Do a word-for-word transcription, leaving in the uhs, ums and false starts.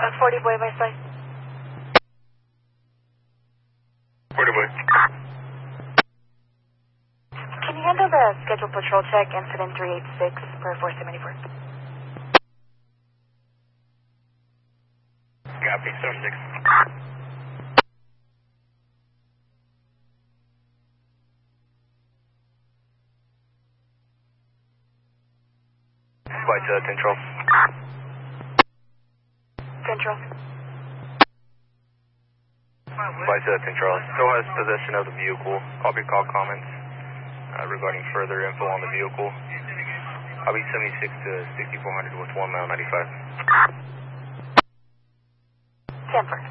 forty boy by side. forty boy. Can you handle the scheduled patrol check, incident three eight six per four seventy-four? Copy, seven six. Flight to Central. Central. Flight to Central. Still has possession of the vehicle. Copy call comments uh, regarding further info on the vehicle. I'll be seventy-six to sixty-four hundred with one mile ninety-five. Sanford.